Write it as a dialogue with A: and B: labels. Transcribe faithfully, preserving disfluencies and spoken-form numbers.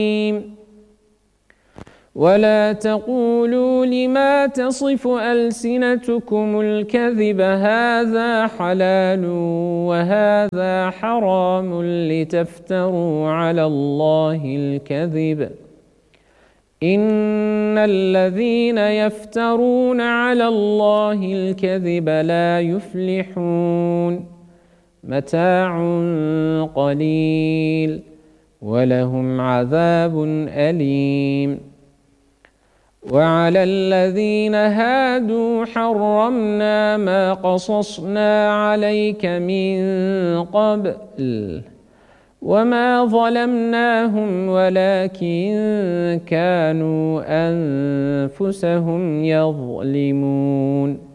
A: ولا تقولوا لما تصف ألسنتكم الكذب هذا حلال وهذا حرام لتفتروا على الله الكذب إن الذين يفترون على الله الكذب لا يفلحون متاع قليل ولهم عذاب أليم وعلى الذين هادوا حرمنا ما قصصنا عليك من قبل وما ظلمناهم ولكن كانوا أنفسهم يظلمون